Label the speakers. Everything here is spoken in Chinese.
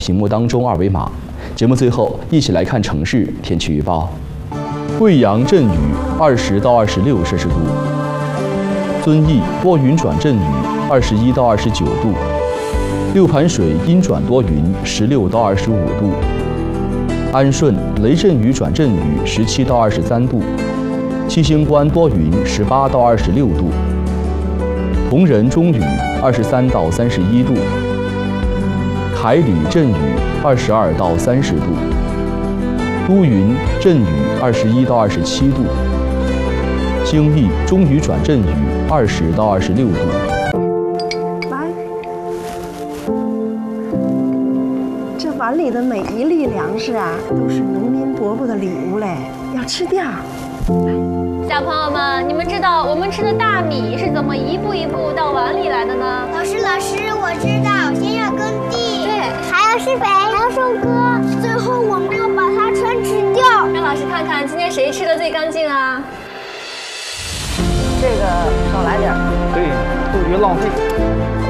Speaker 1: 屏幕当中二维码。节目最后，一起来看城市天气预报：贵阳阵雨，20到26摄氏度；遵义多云转阵雨，21到29度；六盘水阴转多云，16到25度；安顺雷阵雨转阵雨，17到23度；七星关多云，18到26度；铜仁中雨，23到31度；凯里阵雨，22到30度；都匀阵雨，21到27度；京义中雨转阵雨，20到26度。
Speaker 2: 来，这碗里的每一粒粮食啊，都是农民伯伯的礼物嘞，要吃掉。
Speaker 3: 小朋友们，你们知道我们吃的大米是怎么一步一步到碗里来的呢？
Speaker 4: 老师，我知道，先要耕地，
Speaker 3: 对，
Speaker 4: 还要施肥，还要收割，最后我们要把它全吃掉。
Speaker 3: 让老师看看今天谁吃的最干净啊？
Speaker 2: 这个少来点，
Speaker 5: 对，杜绝浪费。